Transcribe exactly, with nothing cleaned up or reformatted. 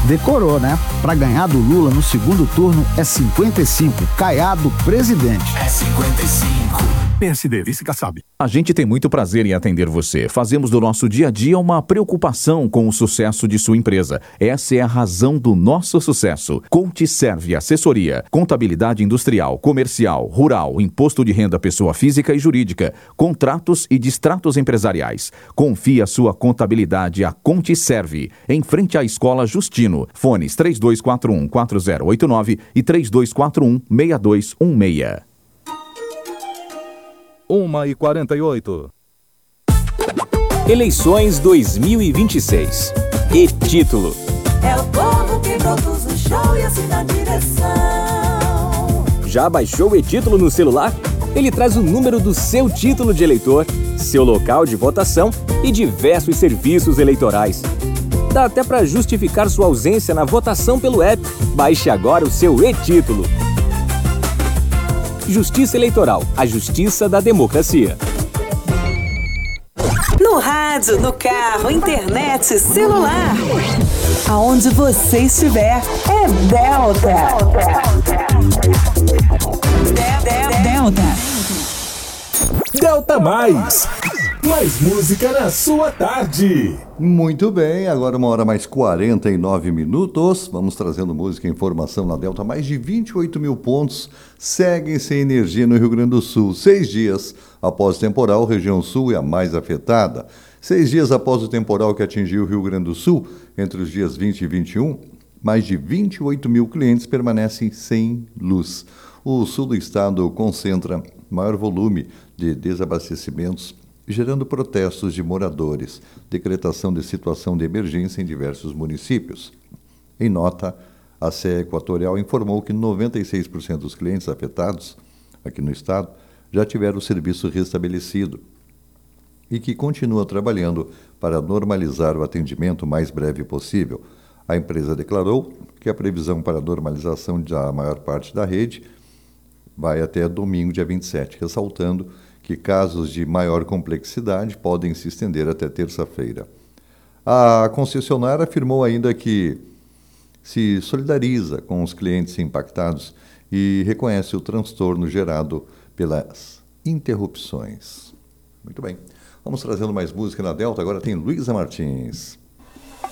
Decorou, né? Para ganhar do Lula no segundo turno é cinquenta e cinco. Caiado, presidente. É cinquenta e cinco. P S D, vice Kassab. A gente tem muito prazer em atender você. Fazemos do nosso dia a dia uma preocupação com o sucesso de sua empresa. Essa é a razão do nosso sucesso. ContiServe Assessoria, contabilidade industrial, comercial, rural, imposto de renda pessoa física e jurídica, contratos e distratos empresariais. Confie a sua contabilidade a ContiServe, em frente à Escola Justino. Fones três dois quatro um, quatro zero oito nove e três dois quatro um, seis dois um seis. uma e quarenta e oito. Eleições dois mil e vinte e seis. E-título. É o povo que produz o show e assim dá direção. Já baixou o e-título no celular? Ele traz o número do seu título de eleitor, seu local de votação e diversos serviços eleitorais. Dá até para justificar sua ausência na votação pelo app. Baixe agora o seu e-título. Justiça Eleitoral, a justiça da democracia. No rádio, no carro, internet, celular. Aonde você estiver, é Delta. Delta. Delta. Delta Mais. Mais música na sua tarde. Muito bem, agora uma hora mais quarenta e nove minutos. Vamos trazendo música e informação na Delta. Mais de vinte e oito mil pontos seguem sem energia no Rio Grande do Sul. Seis dias após o temporal, a região sul é a mais afetada. Seis dias após o temporal que atingiu o Rio Grande do Sul, entre os dias vinte e vinte e um, mais de vinte e oito mil clientes permanecem sem luz. O sul do estado concentra maior volume de desabastecimentos, gerando protestos de moradores, decretação de situação de emergência em diversos municípios. Em nota, a C E Equatorial informou que noventa e seis por cento dos clientes afetados aqui no estado já tiveram o serviço restabelecido e que continua trabalhando para normalizar o atendimento o mais breve possível. A empresa declarou que a previsão para a normalização da maior parte da rede vai até domingo, dia vinte e sete, ressaltando que casos de maior complexidade podem se estender até terça-feira. A concessionária afirmou ainda que se solidariza com os clientes impactados e reconhece o transtorno gerado pelas interrupções. Muito bem. Vamos trazendo mais música na Delta. Agora tem Luísa Martins.